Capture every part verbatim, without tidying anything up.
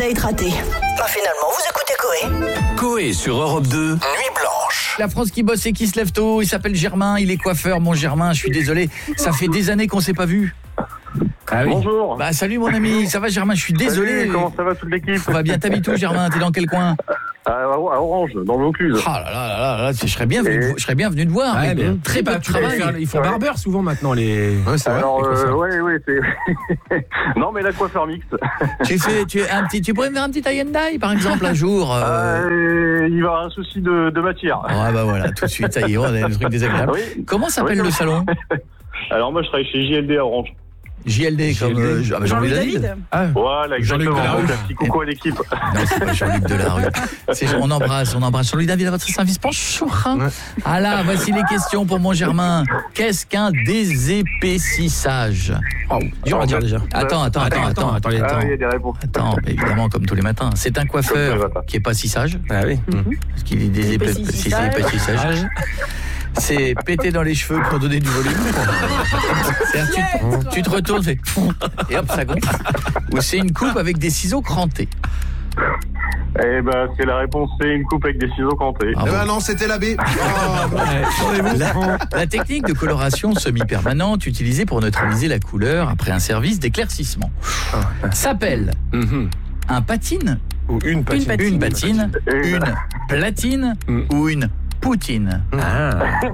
date raté. Bah finalement, vous écoutez Coé. Coé sur Europe deux, Nuit Blanche. La France qui bosse et qui se lève tôt, il s'appelle Germain, il est coiffeur. Mon Germain, je suis désolé, ça fait des années qu'on s'est pas vu. Ah oui. Bonjour. Bah salut mon ami, ça va Germain, je suis désolé. Salut, comment ça va toute l'équipe? Ça va bien, t'habites où Germain? T'es dans quel coin? À Orange, dans le Vaucluse. Ah là là là là, je serais bien venu, et... je serais bien venu te voir. Ouais, mais mais très peu de travail. Faire, ils font ouais. barbeur souvent maintenant les. Ouais, c'est Alors vrai, euh, ouais ouais c'est. Non mais la coiffeur mixte. Tu fais tu un petit tu pourrais me faire un petit tie and dye par exemple un jour. Euh... Euh, il va avoir un souci de, de matière. Ah bah voilà, tout de suite ça y est, on a le truc désagréable. Oui. Comment s'appelle oui, le salon? Alors moi je travaille chez J L D à Orange. J L D comme euh, Jean-Luc Jean David. Ah. Voilà, exactement. Un petit coucou à l'équipe. Non, c'est pas Jean-Luc Delarue. C'est on embrasse, on embrasse Jean-Luc David à votre service. Bonjour. Ouais. Ah là, voici les questions pour mon Germain. Qu'est-ce qu'un désépaississage? Oh, dur à dire déjà. Attends, attends, attends, attends, attends, attends. Ah, il y a des réponses. Attends, évidemment comme tous les matins. C'est un coiffeur qui est pas si sage. Ah oui. Parce qu'il est désépaississage. C'est péter dans les cheveux pour donner du volume. C'est-à-dire, tu, tu te retournes et, et hop, ça gonfle. Ou c'est une coupe avec des ciseaux crantés. Eh ben, c'est la réponse, c'est une coupe avec des ciseaux crantés. Ah, eh ben non, c'était la B. Oh, la, la technique de coloration semi-permanente utilisée pour neutraliser la couleur après un service d'éclaircissement s'appelle mm-hmm. un patine ou une patine, une patine, une, patine, une, une platine mm. ou une Poutine. Ah.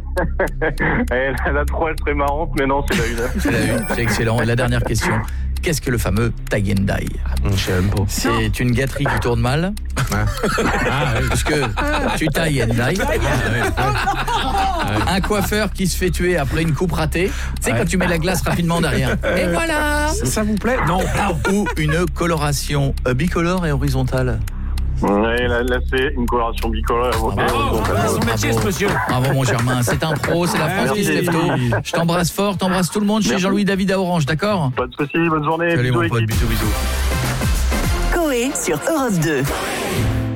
La trois, elle serait marrante, mais non, c'est la une. C'est la une, c'est excellent. Et la dernière question. Qu'est-ce que le fameux tie and dye? C'est une gâterie qui tourne mal. Ah, oui. Parce que tu tailles and dye. Un coiffeur qui se fait tuer après une coupe ratée. Tu sais, ouais. Quand tu mets la glace rapidement derrière. Et voilà. Ça, ça vous plaît? Non. Ou une coloration bicolore et horizontale. Ouais, là, là c'est une coloration bicolore. Bravo, bravo, bravo, son métier, ce monsieur. Bravo mon Germain, c'est un pro, c'est la France ah, qui oui. se lève tôt. Je t'embrasse fort, t'embrasse tout le monde chez Jean-Louis David à Orange, d'accord? Pas de soucis, bonne journée. Salut mon pote, bisous bisous. Coé sur Europe deux.